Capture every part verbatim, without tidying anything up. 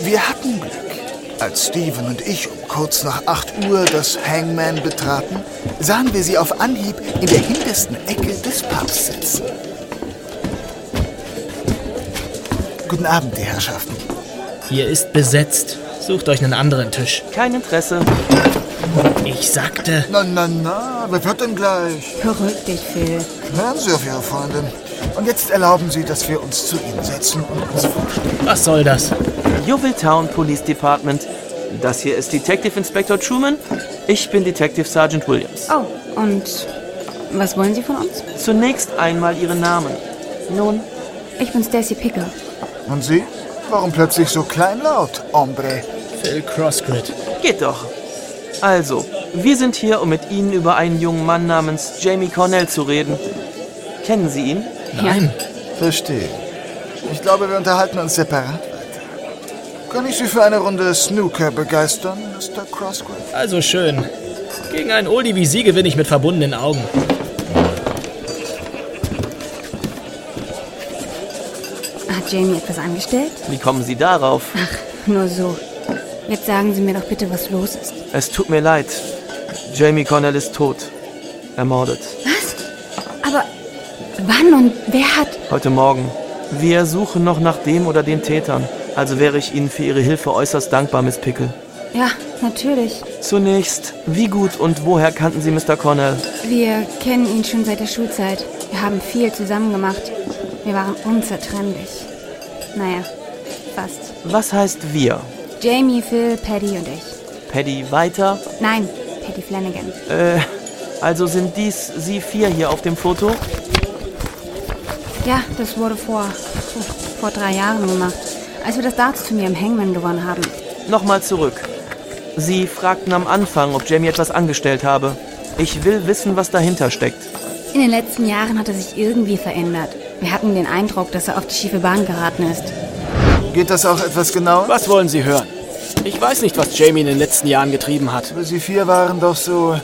Wir hatten Glück. Als Steven und ich um kurz nach acht Uhr das Hangman betraten, sahen wir sie auf Anhieb in der hintersten Ecke des Pubs sitzen. Guten Abend, die Herrschaften. Hier ist besetzt. Sucht euch einen anderen Tisch. Kein Interesse. Ich sagte... Na, na, na, wer wird denn gleich? Beruhig dich, Phil. Hören Sie auf Ihre Freundin. Und jetzt erlauben Sie, dass wir uns zu Ihnen setzen und uns vorstellen. Was soll das? Jubil Town Police Department. Das hier ist Detective Inspector Truman. Ich bin Detective Sergeant Williams. Oh, und was wollen Sie von uns? Zunächst einmal Ihren Namen. Nun, Ich bin Stacy Pickle. Und Sie? Warum plötzlich so kleinlaut, Hombre? Phil Crossgrid. geht doch. Also, wir sind hier, um mit Ihnen über einen jungen Mann namens Jamie Cornell zu reden. Kennen Sie ihn? Nein. Verstehe. Ich glaube, wir unterhalten uns separat weiter. Kann ich Sie für eine Runde Snooker begeistern, Mister Crossgrid? Also schön. Gegen einen Oldie wie Sie gewinne ich mit verbundenen Augen. Hat Jamie etwas angestellt? Wie kommen Sie darauf? Ach, nur so. Jetzt sagen Sie mir doch bitte, was los ist. Es tut mir leid. Jamie Cornell ist tot. Ermordet. Was? Aber wann und wer hat... Heute Morgen. Wir suchen noch nach dem oder den Tätern. Also wäre ich Ihnen für Ihre Hilfe äußerst dankbar, Miss Pickle. Ja, natürlich. Zunächst, wie gut und woher kannten Sie Mister Cornell? Wir kennen ihn schon seit der Schulzeit. Wir haben viel zusammen gemacht. Wir waren unzertrennlich. Naja, fast. Was heißt wir? Jamie, Phil, Paddy und ich. Paddy weiter? Nein, Paddy Flanagan. Äh, also sind dies Sie vier hier auf dem Foto? Ja, das wurde vor, vor drei Jahren gemacht, als wir das Darts-Turnier im Hangman gewonnen haben. Nochmal zurück. Sie fragten am Anfang, ob Jamie etwas angestellt habe. Ich will wissen, was dahinter steckt. In den letzten Jahren hat er sich irgendwie verändert. Wir hatten den Eindruck, dass er auf die schiefe Bahn geraten ist. Geht das auch etwas genauer? Was wollen Sie hören? Ich weiß nicht, was Jamie in den letzten Jahren getrieben hat. Aber Sie vier waren doch so...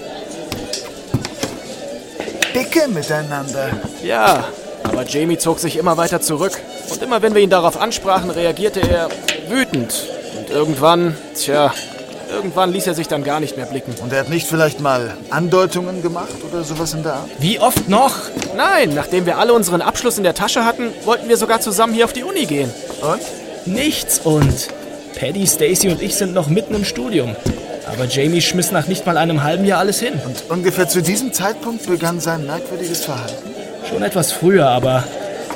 dicke miteinander. Ja, aber Jamie zog sich immer weiter zurück. Und immer wenn wir ihn darauf ansprachen, reagierte er wütend. Und irgendwann, tja, irgendwann ließ er sich dann gar nicht mehr blicken. Und er hat nicht vielleicht mal Andeutungen gemacht oder sowas in der Art? Wie oft noch? Nein, nachdem wir alle unseren Abschluss in der Tasche hatten, wollten wir sogar zusammen hier auf die Uni gehen. Und? Nichts und. Paddy, Stacy und ich sind noch mitten im Studium. Aber Jamie schmiss nach nicht mal einem halben Jahr alles hin. Und ungefähr zu diesem Zeitpunkt begann sein merkwürdiges Verhalten? Schon etwas früher, aber...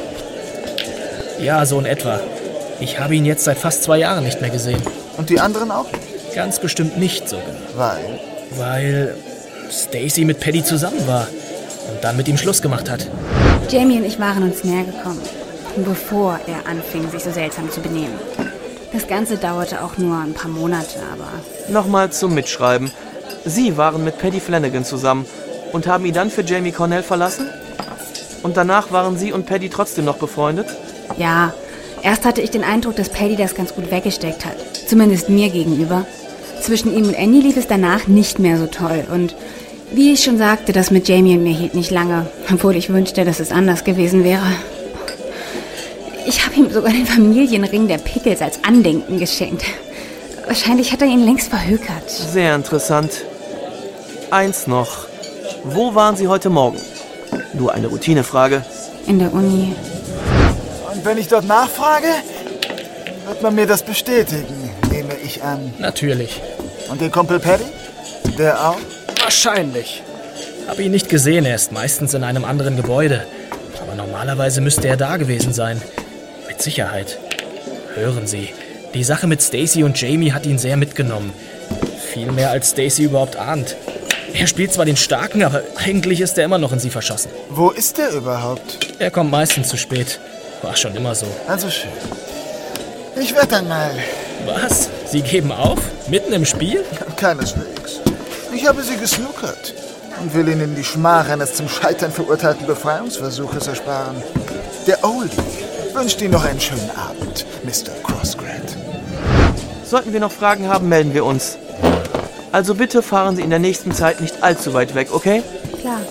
Ja, so in etwa. Ich habe ihn jetzt seit fast zwei Jahren nicht mehr gesehen. Und die anderen auch? Ganz bestimmt nicht so genau. Weil? Weil Stacy mit Paddy zusammen war und dann mit ihm Schluss gemacht hat. Jamie und ich waren uns näher gekommen, bevor er anfing, sich so seltsam zu benehmen. Das Ganze dauerte auch nur ein paar Monate, aber... Nochmal zum Mitschreiben. Sie waren mit Paddy Flanagan zusammen und haben ihn dann für Jamie Cornell verlassen? Und danach waren Sie und Paddy trotzdem noch befreundet? Ja, erst hatte ich den Eindruck, dass Paddy das ganz gut weggesteckt hat. Zumindest mir gegenüber. Zwischen ihm und Annie lief es danach nicht mehr so toll. Und wie ich schon sagte, das mit Jamie und mir hielt nicht lange. Obwohl ich wünschte, dass es anders gewesen wäre. Ich habe ihm sogar den Familienring der Pickles als Andenken geschenkt. Wahrscheinlich hat er ihn längst verhökert. Sehr interessant. Eins noch. Wo waren Sie heute Morgen? Nur eine Routinefrage. In der Uni. Und wenn ich dort nachfrage, wird man mir das bestätigen, nehme ich an. Natürlich. Und Ihr Kumpel Paddy? Der auch? Wahrscheinlich. Habe ihn nicht gesehen, er ist meistens in einem anderen Gebäude. Aber normalerweise müsste er da gewesen sein. Mit Sicherheit. Hören Sie, die Sache mit Stacy und Jamie hat ihn sehr mitgenommen. Viel mehr als Stacy überhaupt ahnt. Er spielt zwar den Starken, aber eigentlich ist er immer noch in sie verschossen. Wo ist der überhaupt? Er kommt meistens zu spät. War schon immer so. Also schön. Ich werde dann mal. Was? Sie geben auf? Mitten im Spiel? Keineswegs. Ich habe Sie gesnookert und will Ihnen die Schmach eines zum Scheitern verurteilten Befreiungsversuches ersparen. Der Oldie wünscht Ihnen noch einen schönen Abend, Mister Crossgrid. Sollten wir noch Fragen haben, melden wir uns. Also bitte fahren Sie in der nächsten Zeit nicht allzu weit weg, okay? Klar.